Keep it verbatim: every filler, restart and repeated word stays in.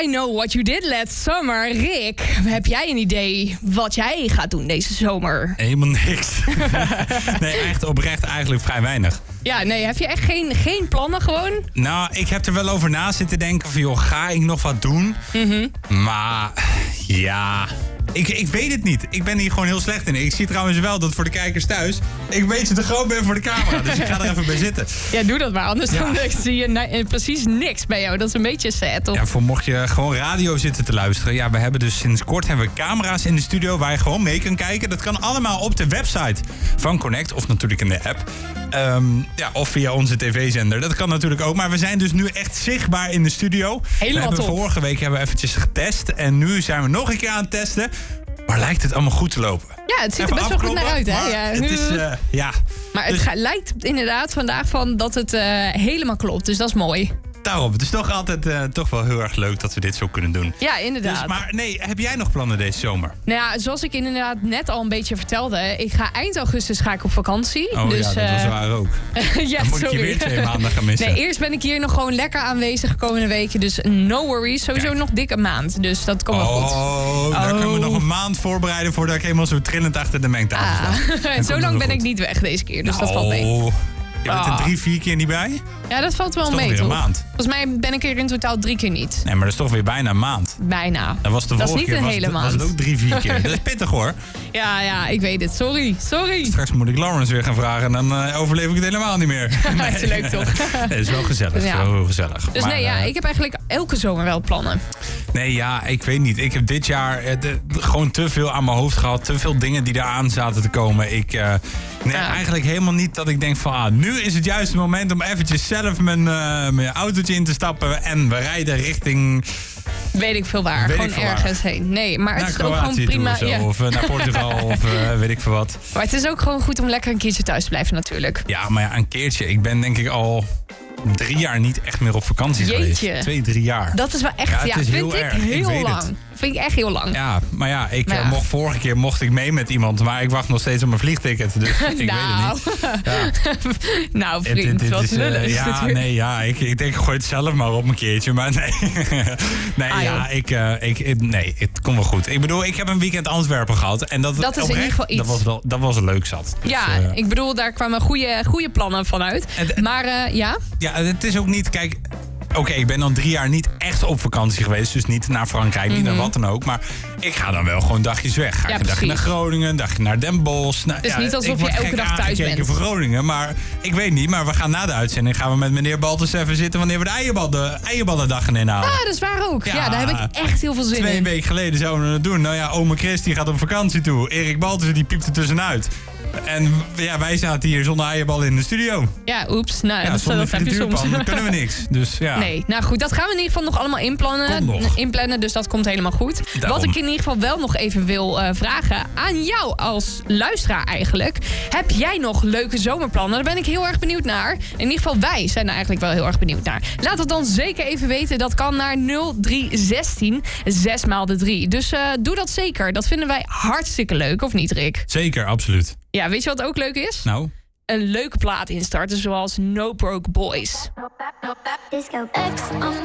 I know what you did last summer. Rick, heb jij een idee wat jij gaat doen deze zomer? Helemaal niks. Nee, echt oprecht eigenlijk vrij weinig. Ja, nee, heb je echt geen, geen plannen gewoon? Nou, ik heb er wel over na zitten denken van, joh, ga ik nog wat doen? Mm-hmm. Maar, ja... Ik, ik weet het niet. Ik ben hier gewoon heel slecht in. Ik zie trouwens wel dat voor de kijkers thuis... ik een beetje te groot ben voor de camera. Dus ik ga er even bij zitten. Ja, doe dat maar. Anders Ja. dan zie je na- precies niks bij jou. Dat is een beetje sad, toch? Ja, voor mocht je gewoon radio zitten te luisteren. Ja, we hebben dus sinds kort hebben we camera's in de studio... waar je gewoon mee kan kijken. Dat kan allemaal op de website van Connect. Of natuurlijk in de app. Um, ja, of via onze tv-zender. Dat kan natuurlijk ook. Maar we zijn dus nu echt zichtbaar in de studio. Helemaal we hebben top. Vorige week hebben we eventjes getest. En nu zijn we nog een keer aan het testen. Maar lijkt het allemaal goed te lopen? Ja, het ziet er Even best wel goed afkloppen, naar uit, hè? maar Ja. Het is, uh, ja. Maar het Dus- ga- lijkt inderdaad vandaag van dat het uh, helemaal klopt. Dus dat is mooi. Daarom, het is toch altijd uh, toch wel heel erg leuk dat we dit zo kunnen doen. Ja, inderdaad. Dus, maar nee, heb jij nog plannen deze zomer? Nou ja, zoals ik inderdaad net al een beetje vertelde... ik ga eind augustus ga ik op vakantie. Oh dus, ja, dat was uh, waar ook. ja, Dan moet sorry. ik je weer twee maanden gaan missen. Nee, eerst ben ik hier nog gewoon lekker aanwezig de komende weken. Dus no worries. Sowieso Kijk. nog dik een maand. Dus dat komt wel goed. Oh, daar kunnen we Oh. nog een maand voorbereiden... voordat ik helemaal zo trillend achter de mengtafel Ah, sta. Dan zo komt lang het ben wel ik niet weg deze keer. Dus goed. dat valt mee. Oh, je bent er Ah. drie, vier keer niet bij? Ja, dat valt wel Dat is toch mee, weer een toch? maand. Volgens mij ben ik er in totaal drie keer niet. Nee, maar dat is toch weer bijna een maand. Bijna. Dat was de Dat is vorige niet keer een was, hele het- was maand. het ook drie, vier keer. Dat is pittig hoor. Ja, ja, ik weet het. Sorry. Sorry. Straks moet ik Lawrence weer gaan vragen en dan uh, overleef ik het helemaal niet meer. Dat is leuk, toch? Nee, dat is wel gezellig. Ja. Wel heel gezellig. Dus Maar, nee, ja, uh, ik heb eigenlijk elke zomer wel plannen. Nee, ja, ik weet niet. Ik heb dit jaar eh, de- gewoon te veel aan mijn hoofd gehad. Te veel dingen die eraan zaten te komen. Ik, uh, nee, Ja. eigenlijk helemaal niet dat ik denk van... Ah, nu is het juiste moment om eventjes zelf mijn, uh, mijn autootje in te stappen. En we rijden richting... Weet ik veel waar. Weet ik gewoon veel waar. ergens heen. Nee, maar het naar is ook gewoon Kroatië toe prima. of zo. Ja. Of uh, naar Portugal of uh, weet ik veel wat. Maar het is ook gewoon goed om lekker een keertje thuis te blijven natuurlijk. Ja, maar ja, een keertje. Ik ben denk ik al drie jaar niet echt meer op vakantie Jeetje. geweest. Twee, drie jaar. Dat is wel echt, Ja, ja, het is vind heel ik erg. Ik heel weet lang. het. Vind ik echt heel lang. Ja, maar ja, ik Maar uh, ja. mocht vorige keer mocht ik mee met iemand, maar ik wacht nog steeds op mijn vliegticket. Dus ik nou. weet het niet. Ja. nou, Het- vriend, het- het wat is, uh, lullig. is ja, dit. nee, ja, ik, ik denk, gooi het zelf maar op een keertje. Maar nee, nee, Ah, ja, joh. ik, uh, ik, ik- nee, het komt wel goed. Ik bedoel, ik heb een weekend Antwerpen gehad. En dat, Dat is in oprecht, ieder geval iets. Dat was, wel, dat was leuk zat. Dus, Ja, uh, ik bedoel, daar kwamen goede, goede plannen van uit. En- Maar uh, ja, ja, het is ook niet, kijk... Oké, ik ben dan drie jaar niet echt op vakantie geweest. Dus niet naar Frankrijk, niet naar wat dan ook. Maar ik ga dan wel gewoon dagjes weg. Ga Ja, ik een dagje naar precies. Groningen, een dagje naar Den Bosch. Nou, Het is niet alsof ik je word elke gek dag thuis aangekeken bent. voor Groningen. Maar ik weet niet. Maar we gaan na de uitzending gaan we met meneer Baltus even zitten... wanneer we de eierballen, eierballendag inhalen. ah, dat is waar ook. Ja, Ja. daar heb ik echt heel veel zin Twee in. weken geleden zouden we het doen. Nou ja, ome Chris die gaat op vakantie toe. Erik Baltus die piept er tussenuit. En ja, wij zaten hier zonder eierballen in de studio. Ja, oeps. Nou, Ja, dat, zonder dat heb je soms. frituurpan dan kunnen we niks. Dus ja. Nee, nou goed, dat gaan we in ieder geval nog allemaal inplannen. Komt nog. inplannen dus dat komt helemaal goed. Daarom. Wat ik in ieder geval wel nog even wil uh, vragen aan jou als luisteraar eigenlijk. Heb jij nog leuke zomerplannen? Daar ben ik heel erg benieuwd naar. In ieder geval wij zijn er eigenlijk wel heel erg benieuwd naar. Laat het dan zeker even weten. Dat kan naar nul drie een zes zes maal de drie. Dus uh, doe dat zeker. Dat vinden wij hartstikke leuk, of niet, Rick? Zeker, absoluut. Ja, weet je wat ook leuk is? Nou... Een leuke plaat instarten zoals No Broke Boys. Disco X on